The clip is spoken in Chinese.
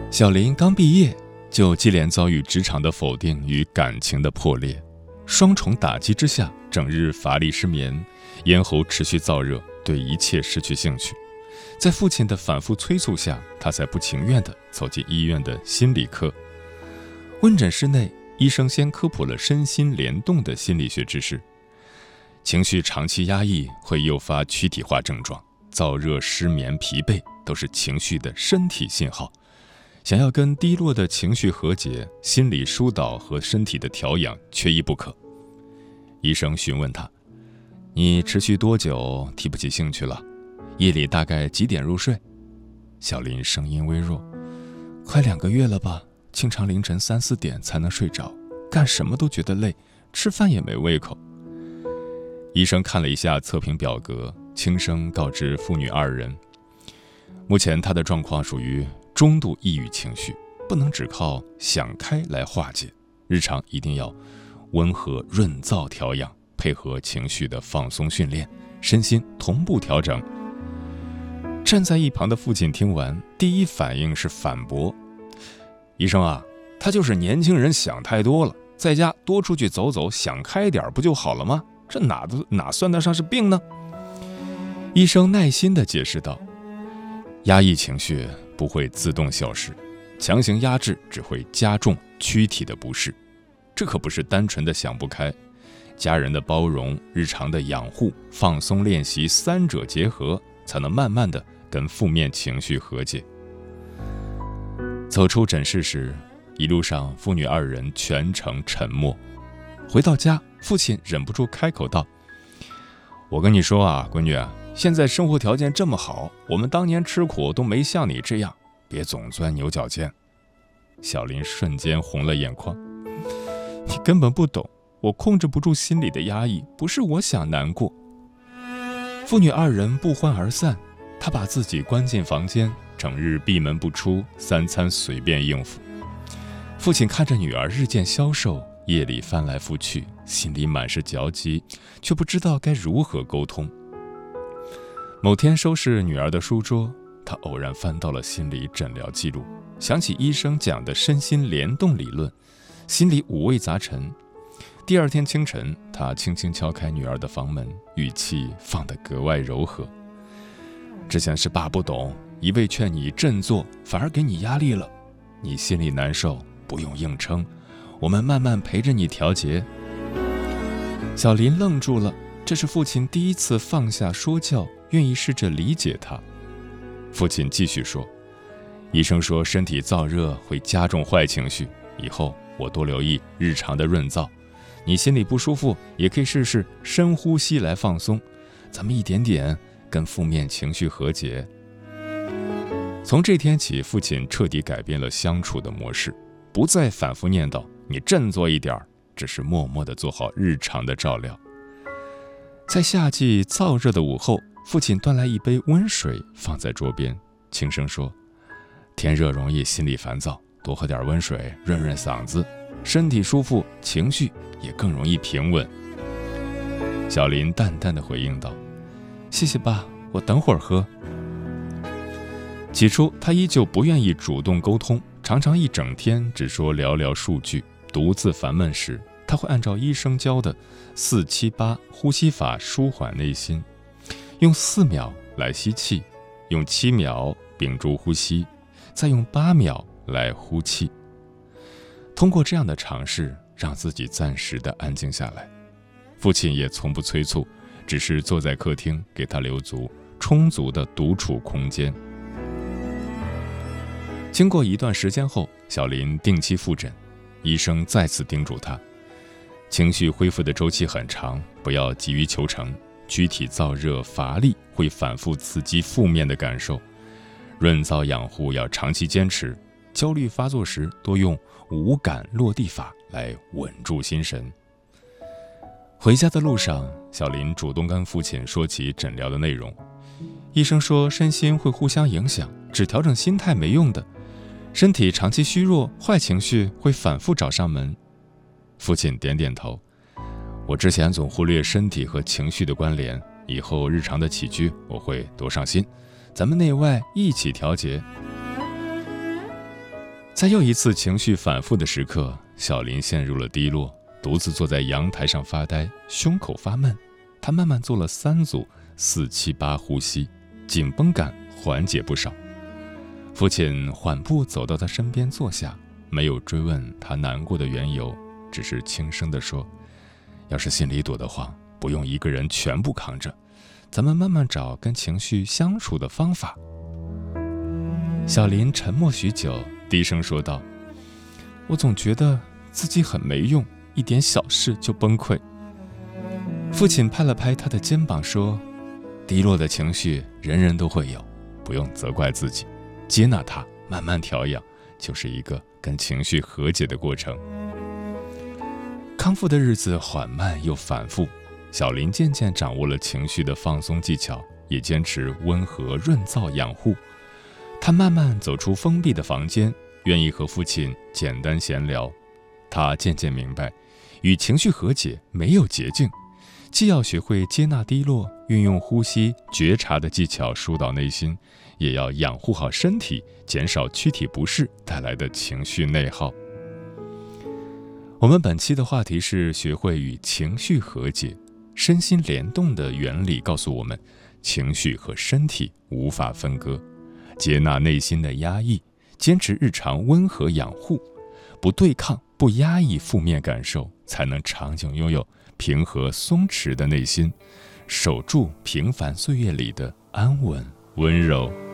小林刚毕业，就接连遭遇职场的否定与感情的破裂，双重打击之下，整日乏力失眠，咽喉持续燥热，对一切失去兴趣。在父亲的反复催促下，他才不情愿地走进医院的心理科。问诊室内，医生先科普了身心联动的心理学知识。情绪长期压抑会诱发躯体化症状，燥热、失眠、疲惫都是情绪的身体信号。想要跟低落的情绪和解，心理疏导和身体的调养缺一不可。医生询问他：你持续多久提不起兴趣了？夜里大概几点入睡？小林声音微弱：快2个月了吧，经常凌晨3、4点才能睡着，干什么都觉得累，吃饭也没胃口。医生看了一下测评表格，轻声告知父女2人，目前他的状况属于中度抑郁情绪，不能只靠想开来化解，日常一定要温和润燥调养，配合情绪的放松训练，身心同步调整。站在一旁的父亲听完，第一反应是反驳：医生啊，他就是年轻人想太多了，在家多出去走走，想开点不就好了吗？这哪算得上是病呢？医生耐心地解释道：压抑情绪不会自动消失，强行压制只会加重躯体的不适。这可不是单纯的想不开，家人的包容、日常的养护、放松练习3者结合，才能慢慢的跟负面情绪和解。走出诊室时，一路上父女2人全程沉默。回到家，父亲忍不住开口道：我跟你说啊，闺女啊，现在生活条件这么好，我们当年吃苦都没像你这样，别总钻牛角尖。小林瞬间红了眼眶：你根本不懂，我控制不住心里的压抑，不是我想难过。父女2人不欢而散，他把自己关进房间，整日闭门不出，3餐随便应付。父亲看着女儿日渐消瘦，夜里翻来覆去，心里满是焦急，却不知道该如何沟通。某天收拾女儿的书桌，他偶然翻到了心理诊疗记录，想起医生讲的身心联动理论，心里五味杂陈。第2天清晨，他轻轻敲开女儿的房门，语气放得格外柔和：之前是爸不懂，一味劝你振作，反而给你压力了，你心里难受不用硬撑，我们慢慢陪着你调节。小林愣住了，这是父亲第一次放下说教，愿意试着理解他。父亲继续说：医生说身体燥热会加重坏情绪，以后我多留意日常的润燥，你心里不舒服也可以试试深呼吸来放松，咱们一点点跟负面情绪和解。从这天起，父亲彻底改变了相处的模式，不再反复念叨你振作一点，只是默默地做好日常的照料。在夏季燥热的午后，父亲端来一杯温水放在桌边，轻声说：天热容易心里烦躁，多喝点温水润润嗓子，身体舒服，情绪也更容易平稳。小林淡淡地回应道：谢谢爸，我等会儿喝。起初他依旧不愿意主动沟通，常常一整天只说寥寥数句，独自烦闷时，他会按照医生教的4-7-8呼吸法舒缓内心，用4秒来吸气，用7秒屏住呼吸，再用8秒来呼气。通过这样的尝试，让自己暂时的安静下来。父亲也从不催促，只是坐在客厅，给他留足充足的独处空间。经过一段时间后，小林定期复诊，医生再次叮嘱他，情绪恢复的周期很长，不要急于求成，躯体燥热乏力会反复刺激负面的感受，润燥养护要长期坚持，焦虑发作时多用五感落地法来稳住心神。回家的路上，小林主动跟父亲说起诊疗的内容。医生说身心会互相影响，只调整心态没用的，身体长期虚弱，坏情绪会反复找上门。父亲点点头，我之前总忽略身体和情绪的关联，以后日常的起居我会多上心，咱们内外一起调节。 在又一次情绪反复的时刻，小林陷入了低落，独自坐在阳台上发呆，胸口发闷。他慢慢做了3组4、7、8呼吸，紧绷感缓解不少。父亲缓步走到他身边坐下，没有追问他难过的缘由，只是轻声地说：“要是心里堵得慌，不用一个人全部扛着，咱们慢慢找跟情绪相处的方法。”小林沉默许久，低声说道：“我总觉得自己很没用，一点小事就崩溃。”父亲拍了拍他的肩膀说：“低落的情绪人人都会有，不用责怪自己，接纳它，慢慢调养，就是一个跟情绪和解的过程。”康复的日子缓慢又反复，小林渐渐掌握了情绪的放松技巧，也坚持温和润燥养护。他慢慢走出封闭的房间，愿意和父亲简单闲聊。他渐渐明白，与情绪和解没有捷径，既要学会接纳低落，运用呼吸觉察的技巧疏导内心，也要养护好身体，减少躯体不适带来的情绪内耗。我们本期的话题是学会与情绪和解。身心联动的原理告诉我们，情绪和身体无法分割。接纳内心的压抑，坚持日常温和养护，不对抗，不压抑负面感受，才能长久拥有平和松弛的内心，守住平凡岁月里的安稳温柔。